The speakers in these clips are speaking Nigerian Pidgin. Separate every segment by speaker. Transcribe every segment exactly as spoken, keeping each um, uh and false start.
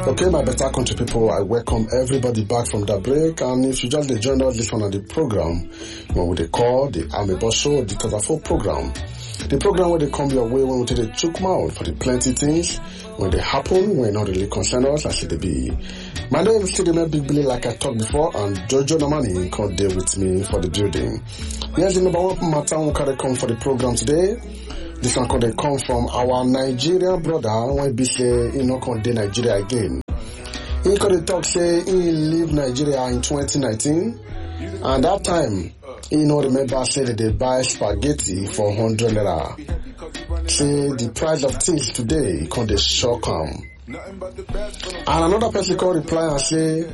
Speaker 1: Okay, my better country people, I welcome everybody back from the break. And if you just joined us this one on the program, what we they call the Amebo Show, the Tadafo program. The program where they come your way when we take the chook mouth for the plenty things, when they happen, when not really concern us, as it be. My name is Stephen Big Billy, like I talked before, and Jojo Namani come there with me for the building. Here's the number one matter we can come for the program today. This one could come from our Nigerian brother when we say he not come to Nigeria again. He could talk say he leave Nigeria in twenty nineteen, and that time he no remember say that they buy spaghetti for one hundred naira. Say the price of things today can dey shock him. And another person can reply and say,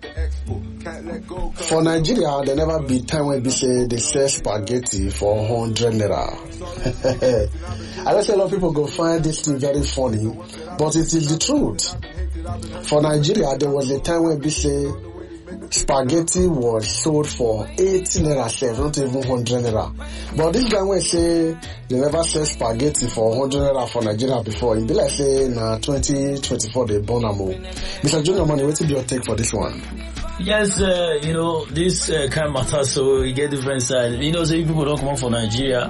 Speaker 1: for Nigeria, there never be time when they say they sell spaghetti for one hundred naira. I know a lot of people go find this thing very funny, but it is the truth. For Nigeria, there was a time when they say spaghetti was sold for eighty naira, seven, not even one hundred naira. But this guy when say they never sell spaghetti for one hundred naira for Nigeria before, it be like say na twenty twenty-four they born am. Mister Junior Money, what is your take for this one?
Speaker 2: Yes, uh, you know, this uh, kind of matter, so you get different sides. You know, so if people don't come out from Nigeria,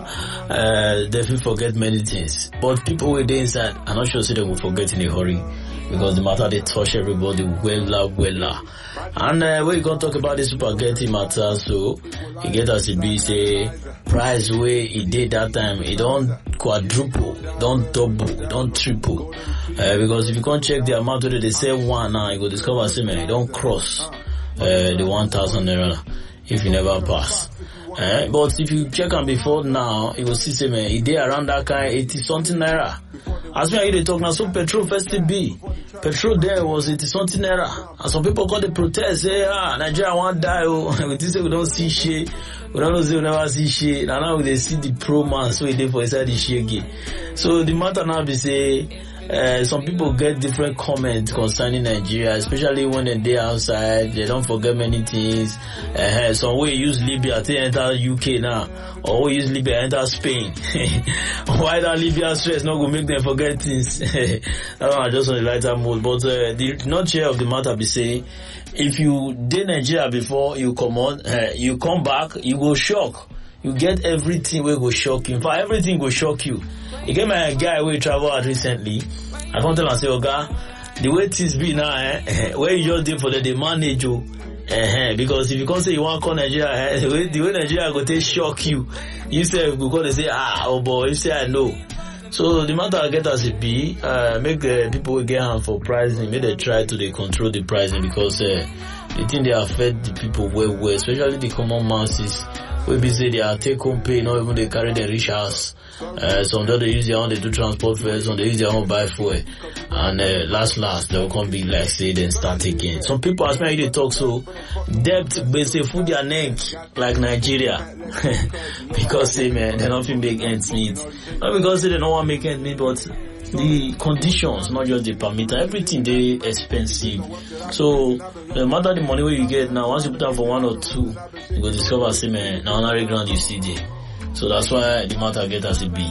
Speaker 2: uh, they will forget many things. But people who are inside, I'm not sure so they will forget in a hurry. Because the matter, they touch everybody well, well. And uh, when you gonna talk about the spaghetti matter, so you get as it be, say, price where it did that time, it don't quadruple, don't double, don't triple. Uh, because if you can't check the amount where they say one now, you go discover, say, man, it don't cross uh, the one thousand naira if you never pass. Uh, but if you check on before now, you will see, say, man, it did around that kind of eighty something naira. As me they talk now, so petrol first to be. Petrol there was eighty something naira. And some people call the protest, say, ah, Nigeria won't die, oh. We say we don't see shit. We don't know say we never see shit. And now they see the pro man, so we dey for inside the shit again. So the matter now be say, Uh, some people get different comments concerning Nigeria, especially when they're outside. They don't forget many things. Uh, some way use Libya to enter U K now, or we use Libya enter Spain. Why that Libya stress not gonna make them forget things? That one just on the lighter mood. But uh, the nutshell of the matter be say, if you did Nigeria before you come on, uh, you come back, you go shock. You get everything will go shock you. In fact, everything will shock you. You get my guy who travel out recently. I come tell him, say, Oga, the way things be now, eh, where you just did for the, the manage you. Uh-huh, because if you can't say you want to call Nigeria, eh, the, way, the way Nigeria go take shock you, you say, you go to say, ah, oh boy, you say, I know. So the matter I get as it be, uh, make the people get hand for pricing, make they try to they control the pricing because, uh, the thing they affect the people well, well, especially the common masses. We be say they are take home pay, not even they carry their rich house. Uh, some they use their own, they do transport fares, some they use their own buy fuel. And uh, last, last, they'll come be like, say, then start again. Some people, as many they talk so, debt, they say, food their neck, like Nigeria. Because, say, man, they don't make ends meet. Not because say they don't want to make ends meet, but the conditions, not just the permit, everything they expensive. So, no matter the money where you get now, once you put out for one or two, you go discover, say, man, now on ground you see there. So that's why the matter get as it be.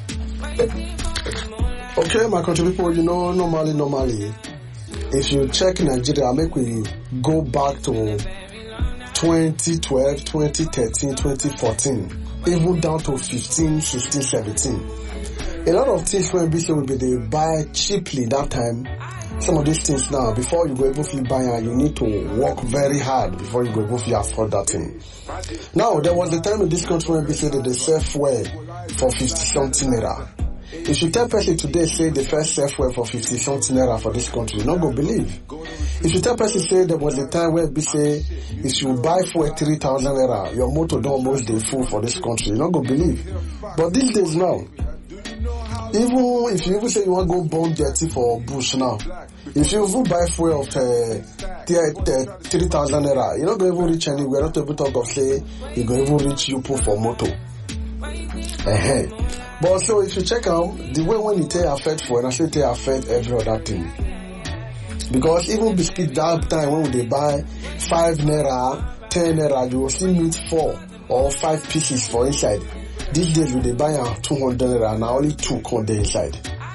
Speaker 1: Okay, my country people, you know, normally, normally, if you check Nigeria, make we go back to twenty twelve, twenty thirteen, twenty fourteen, even down to fifteen, sixteen, seventeen. A lot of things when B C will be they buy cheaply that time. Some of these things now, before you go able to buy and you need to work very hard before you go able to afford that thing. Now, there was a time in this country when they say that they sell fuel for fifty something naira. If you tell person today say the first sell fuel for fifty something naira for this country, you not go believe. If you tell person say there was a time where they say if you buy fuel three thousand naira, your motor don't almost dey full for this country, you not go believe. But these days now, even if you even say you want to go burn dirty for bush now, if you even buy fuel of uh, three thousand naira, you're not going to even reach anywhere. Not able to talk of say you're going to even reach you put for motor. Uh-huh. But so if you check out the way when it affect fuel, I say it affect every other thing. Because even biscuit that time when they buy five naira, ten naira, you will still meet four or five pieces for inside. These days when they buy a two hundred naira, now only two come there inside.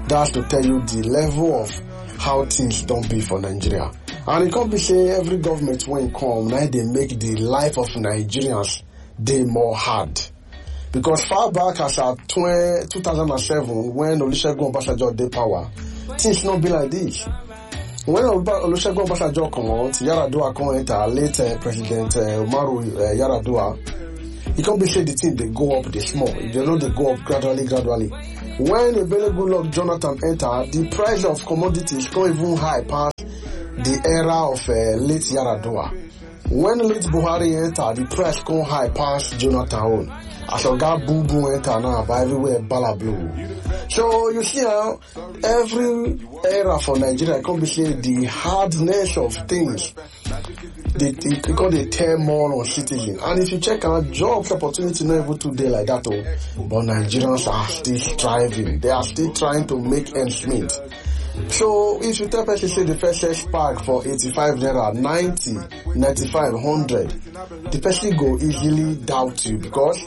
Speaker 1: That's to tell you the level of how things don't be for Nigeria. And it can't be say every government when come, now they make the life of Nigerians they more hard. Because far back as at two thousand seven, when Olusegun Obasanjo dey power, things not be like this. When Olusegun Obasanjo come out, Yaradua come enter, late uh, President uh, Umaru uh, Yaradua, it can't be say the thing they go up, they small. They know they go up gradually, gradually. When a very good luck Jonathan enter, the price of commodities come even high past the era of uh, late Yaradua. When late Buhari enter, the price come high past Jonathan own. As a guy boo boo enter now, by everywhere bala blue. So you see how every era for Nigeria can be say the hardness of things. They, they, because they tear more on citizens. And if you check out jobs opportunity not able to do like that, oh, but Nigerians are still striving. They are still trying to make ends meet. So if you tell person say the first search pack for eighty-five naira, ninety, ninety-five, one hundred, the person go easily doubt you because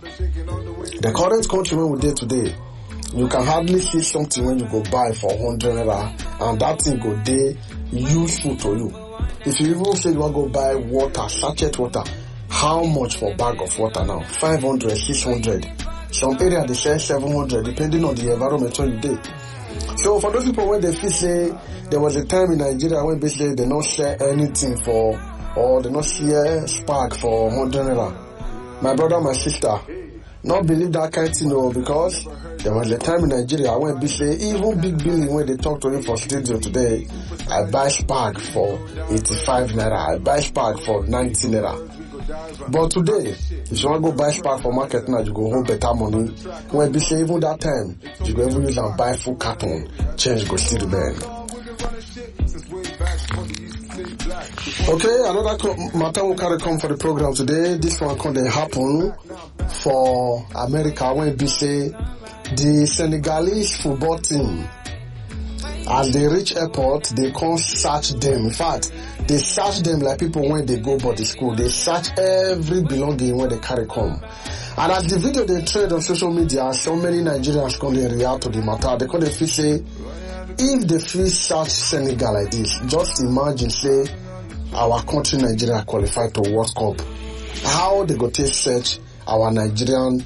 Speaker 1: the current country when we did today, you can hardly see something when you go buy for one hundred naira and that thing go dey useful to you. If you even say you want to go buy water, sachet water, how much for bag of water now? five hundred, six hundred. Some area they sell seven hundred depending on the environment where you did. So for those people when they feel say there was a time in Nigeria when basically they not share anything for or they not share spark for one hundred naira. My brother, my sister, not believe that kind of thing no, because there was a time in Nigeria when basically even Big Billy when they talk to him for studio today, I buy spark for eighty-five naira, I buy spark for ninety naira. But today, if you want to go buy spark for market now, you go home better money. When be say even that time, you go even use and buy full carton, change go still remain. Okay, another matter will carry come for the program today. This one can happen for America when be say the Senegalese football team, as they reach airport, they can't search them. In fact, they search them like people when they go body school. They search every belonging when they carry come. And as the video they trade on social media, so many Nigerians come they react to the matter. They come they feel say, if they feel search Senegal like this, just imagine say our country Nigeria qualified to World Cup. How they go take search our Nigerian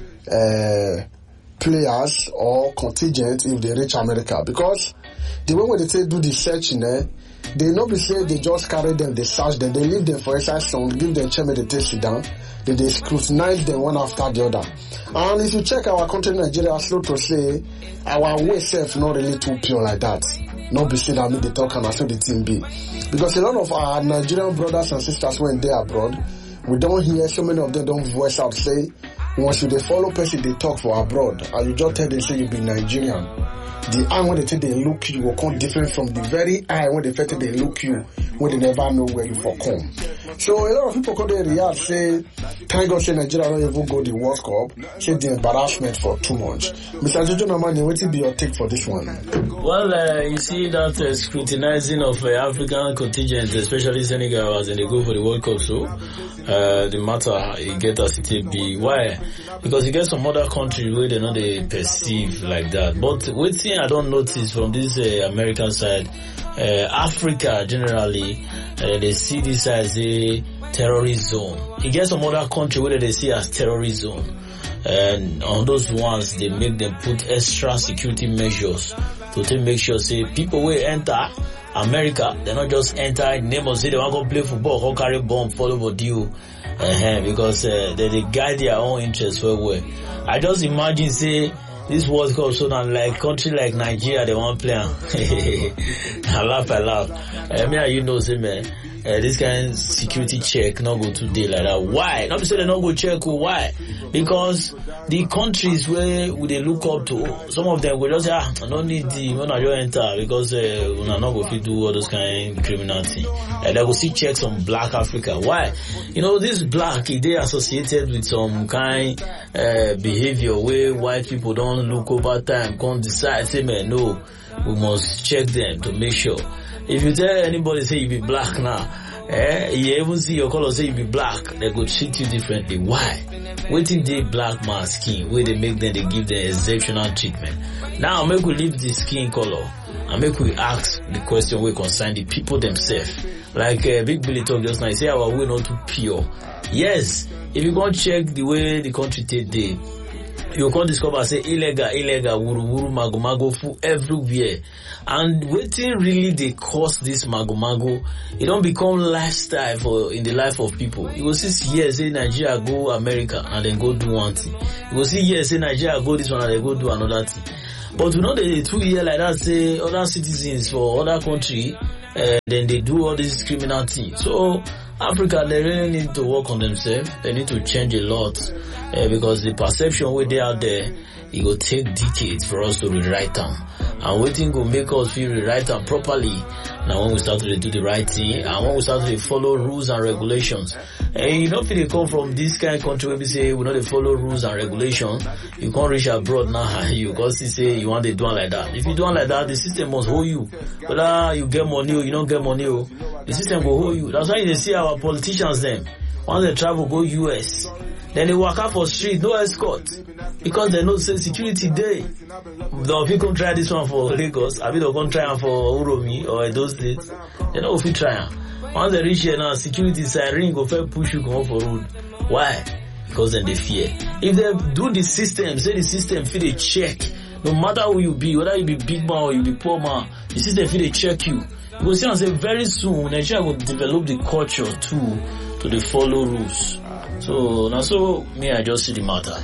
Speaker 1: uh, players or contingent if they reach America? Because the way when they say do the searching there, they not be say they just carry them, they search them, they leave them for exercise song, give them chair, they take sit down, then they scrutinize them one after the other. And if you check our country Nigeria, slow to say our way self not really too pure like that. Not be say that me they talk and I feel the team be. Because a lot of our Nigerian brothers and sisters when they abroad, we don't hear so many of them don't voice out say once you they follow person they talk for abroad and you just tell them say you be Nigerian. The eye when they say they look you will come different from the very eye when they say they look you when they never know where you for come. So a lot of people come there react say thank God say Nigeria don't even go the World Cup, say the embarrassment for too much. Mister Jojo Namani, what will be your take for this one?
Speaker 2: Well, uh, you see that uh, scrutinizing of uh, African contingents, especially Senegal, as they go for the World Cup, so uh, the matter you get as it be. Why? Because you get some other countries where they know they perceive like that. But one thing I don't notice from this uh, American side, uh, Africa generally, uh, they see this as a terrorist zone. You get some other country where they see as terrorist zone. And on those ones, they make them put extra security measures to take make sure, say, people will enter America, they not just enter in the name of say they want to go play football, go carry bomb, follow what you, uh-huh, because uh, they, they guide their own interests very well. I just imagine, say, this World Cup, so now like country like Nigeria, they want to play. I laugh, I laugh. I mean, you know, say, man, uh, this kind of security check not go today like that. Why? Not to say they not go check. Why? Because the countries where they look up to, some of them will just say, ah, I don't need the when I enter because uh, we are not going to do all those kind of criminality. Uh, they will see checks on Black Africa. Why? You know, this black, they associated with some kind uh, behavior where white people don't look over time, can't decide, say, man, no, we must check them to make sure. If you tell anybody say you be black now, Eh, you even see your color say you be black, they go treat you differently. Why? Waiting they black man skin, where they make them, they give them exceptional treatment. Now make we leave the skin color and make we ask the question we concern the people themselves. Like uh, Big Billy talk just now, he say our way not too pure. Yes, if you go check the way the country take day, you can discover say illegal, illegal, wuru wuru, mago mago full everywhere. And waiting really they cause this mago mago, it don't become lifestyle for in the life of people. You will see years say Nigeria go America and then go do one thing. You will see years say Nigeria go this one and then go do another thing. But we know the two year like that say other citizens for other country, uh, then they do all this criminal thing. So Africa, they really need to work on themselves. They need to change a lot uh, because the perception way they out there, it will take decades for us to rewrite them. And waiting will make us feel rewrite them properly. Now when we start to do the right thing and when we start to follow rules and regulations. And you don't feel they come from this kind of country where we say we know they follow rules and regulations. You can't reach abroad now. You because you say you want to do it like that. If you do it like that, the system must hold you. Whether you get money or you don't get money, the system will hold you. That's why you see our politicians them. Once they travel go U S, then they walk out for street, no escort. Because they know say security day. If you can try this one for Lagos, I mean they can try for Uromi or those states, they know if you try. Once they reach here now, security siren go fair push you come up for road. Why? Because then they fear. If they do the system, say the system feel they check. No matter who you be, whether you be big man or you be poor man, the system feel they check you. You will see and say very soon Nigeria will develop the culture too to the follow rules. So now so me I just see the matter.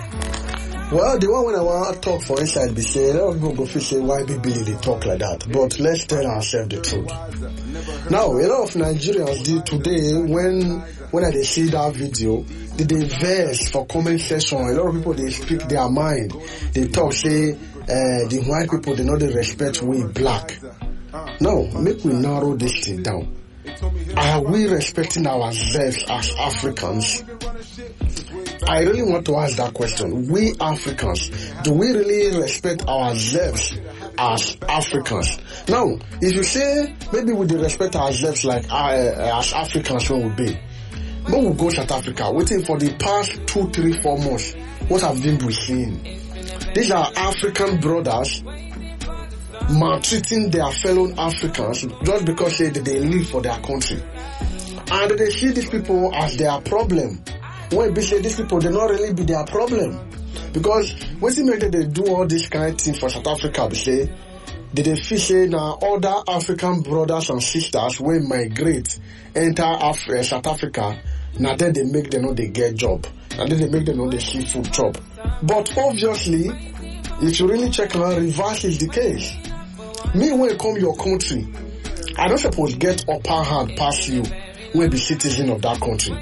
Speaker 1: Well, the one when I want to talk for inside be say, a lot of people go feel say why Big Billy they talk like that. But let's tell ourselves the truth. Now, a lot of Nigerians did today when when I they see that video, did they verse for comment section. A lot of people they speak their mind. They talk say uh, the white people they know they respect we black. Now, make we narrow this thing down. Are we respecting ourselves as Africans? I really want to ask that question. We Africans, do we really respect ourselves as Africans? Now, if you say maybe we do respect ourselves like uh, as Africans when we be, but we go South Africa, waiting for the past two, three, four months, what have been we seeing? These are African brothers maltreating their fellow Africans just because they, they live for their country. And they see these people as their problem. When they say these people, they not really be their problem. Because when they make they do all this kind of thing for South Africa, they say, they, they feel say now other African brothers and sisters will migrate, enter Af- uh, South Africa, now then they make them know they get job. And then they make them know they see food job. But obviously, if you really check now, reverse is the case. Me, when you come your country, I don't suppose get upper hand past you when be citizen of that country.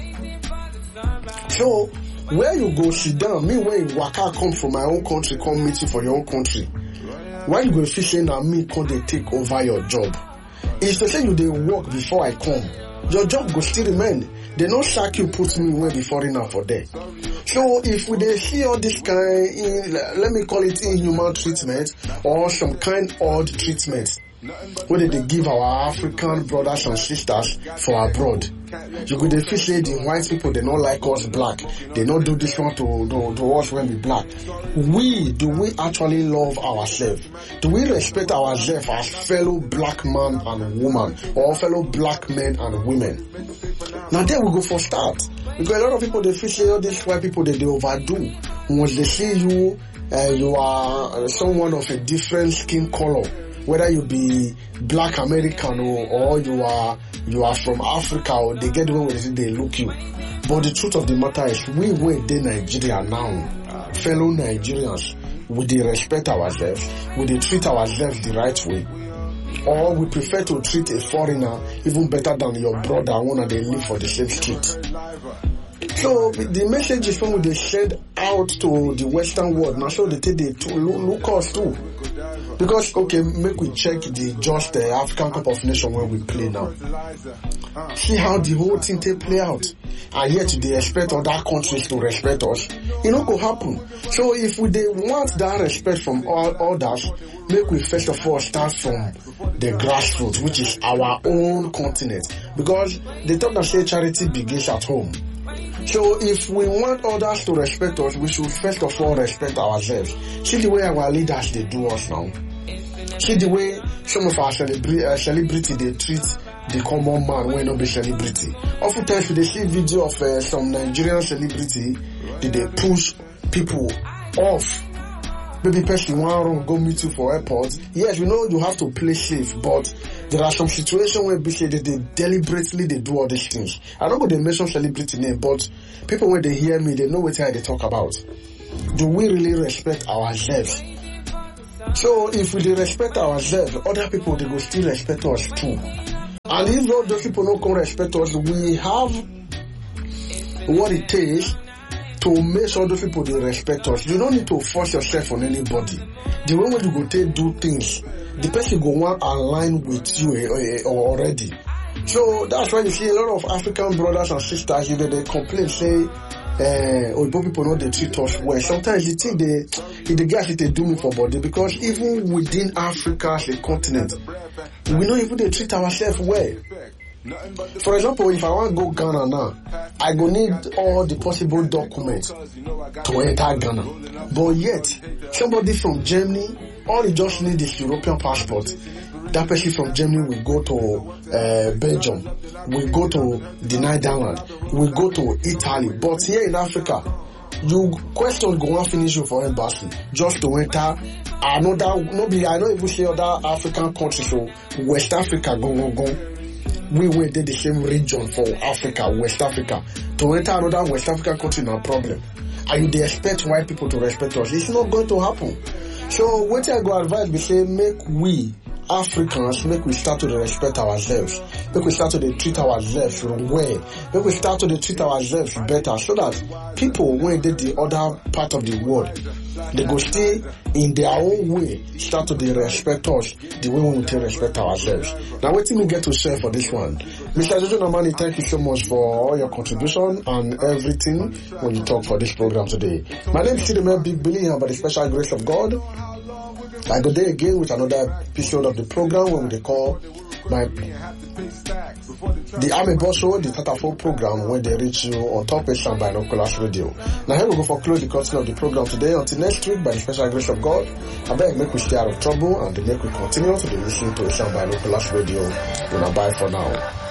Speaker 1: So, where you go sit down, me when you waka come from my own country, come meet you for your own country. Why you go feel saying that me can they take over your job? If they say you they work before I come, your job go still remain. They no sack you put me where before enough for there. So if we they see all this kind, in, let me call it inhuman treatment or some kind odd treatment, where they give our African brothers and sisters for abroad. You could feel say the white people they not like us black. They not do this one to, to, to us when we black. We, do we actually love ourselves? Do we respect ourselves as fellow black man and woman or fellow black men and women? Now there we go for start. Because a lot of people they feel say all these white people they, they overdo. Once they see you, uh, you are someone of a different skin color. Whether you be black American or, or you are you are from Africa or they get the way they look you. But the truth of the matter is we wait in Nigeria now, fellow Nigerians, would they respect ourselves? Would they treat ourselves the right way? Or we prefer to treat a foreigner even better than your brother one and they live for the same street? So the message is when they send out to the Western world, now so they take the to look us too. Because, okay, make we check the just the uh, African Cup of Nations where we play now. See how the whole thing take play out. And yet they expect other countries to respect us. It not go happen. So if we they want that respect from all others, make we first of all start from the grassroots, which is our own continent. Because they talk that say charity begins at home. So if we want others to respect us, we should first of all respect ourselves. See the way our leaders, they do us now. See the way some of our celebra- uh, celebrity, they treat the common man when not be celebrity. Oftentimes they see video of uh, some Nigerian celebrity, that they push people off. Maybe person want to go meet you for airport. Yes, you know you have to play safe, but there are some situations where they say that they deliberately they do all these things. I don't know they mention celebrity name, but people when they hear me, they know what they talk about. Do we really respect ourselves? So if we respect ourselves, other people they will still respect us too. And if all those people don't come respect us, we have what it takes to make sure those people they respect us. You don't need to force yourself on anybody. The way when you go take do things, the person go want align with you uh, uh, already. So that's why you see a lot of African brothers and sisters, you know, they complain, say, uh, oh, people know they treat us well. Sometimes you think they, the guys they do me for body, because even within Africa as a continent, we know even they treat ourselves well. For example, if I want to go Ghana now, I go need all the possible documents to enter Ghana. But yet, somebody from Germany, all they just need is European passport. That person from Germany will go to uh, Belgium, will go to the Netherlands, will go to Italy. But here in Africa, you question go and finish you for embassy just to enter another. Nobody, I don't even say other African countries. So West Africa, go go go. We were in the same region for Africa, West Africa. To enter another West African country, no problem. And they expect white people to respect us. It's not going to happen. So what I go advise, we say, make we Africans, make we start to respect ourselves. Make we start to treat ourselves well. Make we start to treat ourselves better, so that people, when they the other part of the world, they go stay in their own way, start to respect us the way we will respect ourselves. Now, what do we get to share for this one? Mister Jojo Namani, thank you so much for all your contribution and everything when you talk for this program today. My name is Sidemel Big Billy, here by the special grace of God. I go there again with another episode of the program when they call my the Army Boss Show, the Tatafo program, when they reach you on Top H and Binoculars Radio. Now here we go for close the curtain of the program today. Until next week, by the special grace of God, I beg make we stay out of trouble and make we continue to be listening to H and Binoculars Radio. We'll bye for now.